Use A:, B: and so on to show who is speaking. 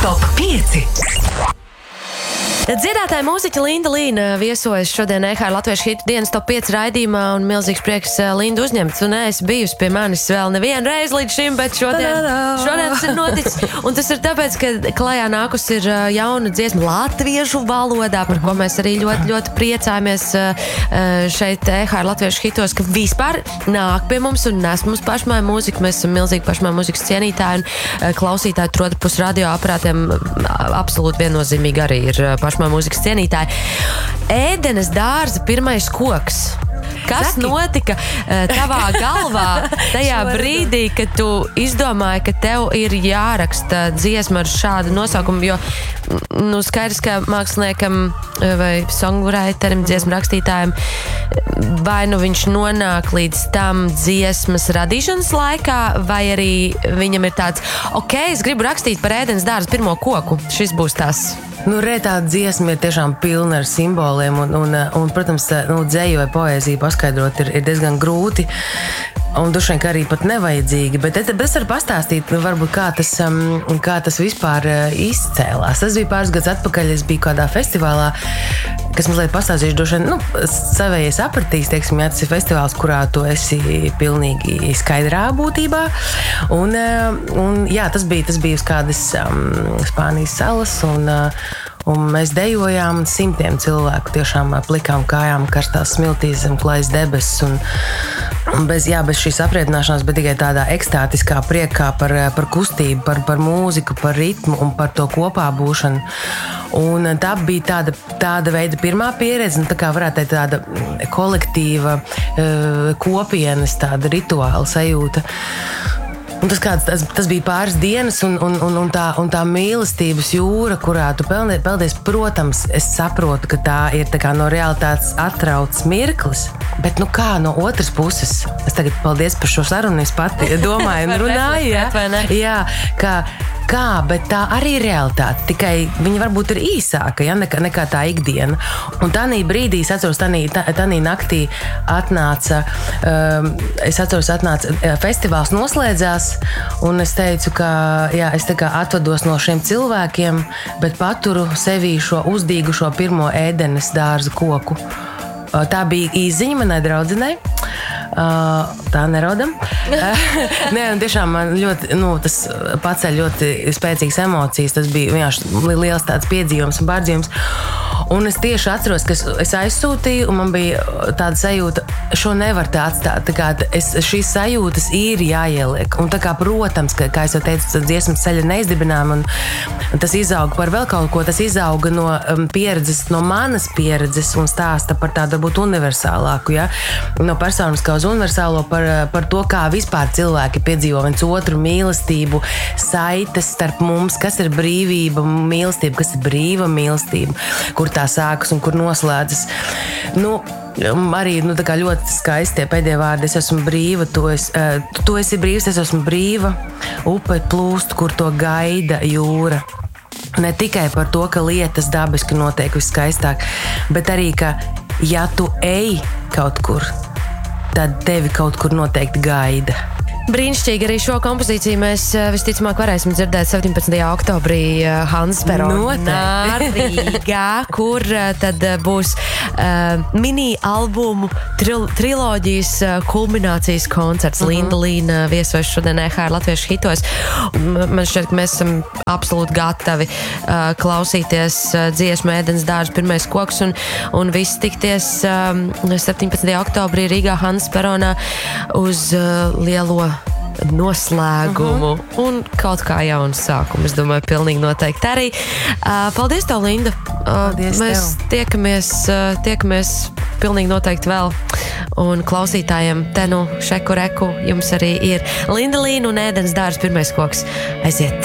A: Top 5.
B: Dziedātāja mūziķa Linda Līna viesojas šodien EHR Latviešu hitu dienas Top 5 raidījumā un milzīgs prieks Lindu uzņemt. Un es bijusi pie manis vēl nevienu reizi līdz šim, bet šodien tas ir noticis. Un tas ir tāpēc, ka klajā nākus ir jauna dziesma latviešu valodā, par ko mēs arī ļoti, ļoti priecājamies šeit EHR Latviešu hitos, ka vispār nāk pie mums un nes mums pašmāju mūziku. Mēs esam milzīgi pašmāju mūzikas cienītāji un klausītāji trota pus radioaparātiem absolūti viennozīmīgi arī ir pašmāju mūzikas cienītāji. Ēdenes dārza pirmais koks. Kas notika tavā galvā tajā brīdī, kad tu izdomāji, ka tev ir jāraksta dziesma ar šādu nosaukumu, jo skaidrs, ka māksliniekam vai songwriterim, dziesmu rakstītājiem, vai nu viņš nonāk līdz tam dziesmas radīšanas laikā, vai arī viņam ir tāds, es gribu rakstīt par ēdenes dārza pirmo koku. Šis būs tās.
C: Tā dziesma ir tiešām pilna ar simboliem un protams, dzeju vai poēziju paskaidrot ir diezgan grūti un droši vien arī pat nevajadzīgi, bet es varu pastāstīt, varbūt kā tas vispār izcēlās. Tas bija pāris gadus atpakaļ, es biju kādā festivālā, kas mazliet pastāstīšu, droši vien, savējie sapratīs, teiksim, tas ir festivāls, kurā tu esi pilnīgi skaidrā būtībā, un tas bija uz kādas Spānijas salas, un mēs dejojām simtiem cilvēku, tiešām plikām kājām, karstās smiltīs zem klājas debesis, un bez šīs aprietināšanās, bet tikai tādā ekstātiskā priekā par kustību, par mūziku, par ritmu un par to kopā būšanu. Un tā bija tāda veida pirmā pieredze, tā kā varētu teikt tāda kolektīva kopienas, tāda rituāla sajūta. Un tas bija pāris dienas, un tā mīlestības jūra, kurā tu peldies, protams, es saprotu, ka tā ir tā kā no realitātes atrauts mirklis, bet kā no otras puses, es tagad paldies par šo sarunu, es pati domāju un runāju, bet tā arī ir realitāte, tikai viņa varbūt ir īsāka, nekā tā ikdiena. Un tādā brīdī, es atceros, tādā naktī atnāca festivāls noslēdzās, un es teicu, ka es tā kā atvados no šiem cilvēkiem, bet paturu sevī šo uzdīgušo pirmo ēdenes dārza koku. Tā bija īziņa manai draudzenei. Tā nerodam. Un tiešām man ļoti, tas paceļ ļoti spēcīgas emocijas. Tas bija vienkārši liels tāds piedzīvums un pārdzīvums. Un es tieši atceros, ka es aizsūtīju, un man bija tāda sajūta, šo nevar tā atstāt. Tā kā šīs sajūtas ir jāieliek. Un tā kā, protams, kā es jau teicu, dziesmas ceļa neizdibinām, un tas izauga par vēl kaut ko, tas izauga no pieredzes, no manas pieredzes un stāsta par tādu varbūt universālāku, no personiskā uz universālo par to, kā vispār cilvēki piedzīvo viens otru mīlestību, saites starp mums, kas ir brīvība, mīlestība, kas ir brīva mīlestība, kur tā sākas un kur noslēdzas. Arī tā kā ļoti skaisti tie pēdējie vārdi, es esmu brīva, tu esi brīvs, es esmu brīva, upe plūst, kur to gaida jūra. Ne tikai par to, ka lietas dabiski notiek viskaistāk, bet arī, ka ja tu ej kaut kur, tad tevi kaut kur noteikti gaida.
B: Brīnišķīgi, arī šo kompozīciju mēs visticamāk varēsim dzirdēt 17. oktobrī Hansperonā Rīgā, kur tad būs mini-albumu triloģijas kulminācijas koncerts. Linda Līna viesojas šodien EHR Latviešu hitos. Man šķiet, ka mēs esam absolūti gatavi klausīties dziesmu ēdenes dārza pirmais koks un viss tikties 17. oktobrī Rīgā Hansperonā uz lielo noslēgumu un kaut kā jaunu sākumu. Es domāju, pilnīgi noteikti arī. Paldies tev, Linda.
C: Paldies
B: mēs tiekamies pilnīgi noteikti vēl. Un klausītājiem te šeku reku jums arī ir Linda Līna un ēdenes dārza pirmais koks. Aiziet!